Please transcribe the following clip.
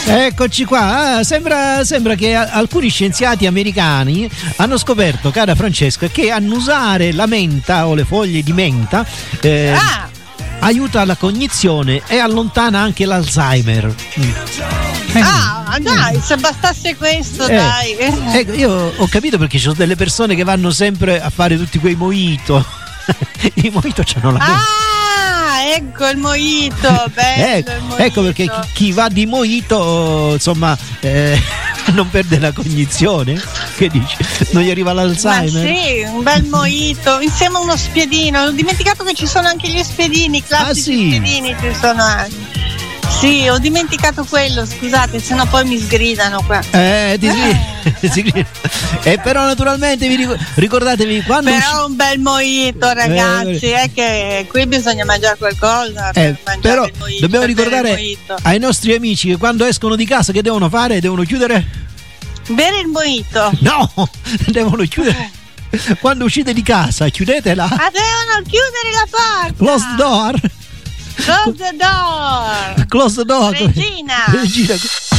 Eccoci qua. Sembra che alcuni scienziati americani hanno scoperto, cara Francesca, che annusare la menta o le foglie di menta aiuta la cognizione e allontana anche l'Alzheimer. Dai, se bastasse questo, dai. Io ho capito perché ci sono delle persone che vanno sempre a fare tutti quei mojito. I mojito c'hanno la menta. Ecco il mojito, bello il mojito. Ecco perché chi va di mojito, insomma, non perde la cognizione. Che dici? Non gli arriva l'Alzheimer? Ma sì, un bel mojito insieme a uno spiedino. Ho dimenticato che ci sono anche gli spiedini, classici spiedini ci sono anche. Sì, ho dimenticato quello, scusate, sennò poi mi sgridano qua. Però naturalmente ricordatevi quando un bel mojito, ragazzi, è che qui bisogna mangiare qualcosa per mangiare però il mojito, dobbiamo ricordare ai nostri amici che quando escono di casa che devono fare? Devono chiudere? Bere il mojito. No, devono chiudere. Quando uscite di casa, chiudetela. Devono chiudere la porta. Close the door. Close the door. Close the door. Regina.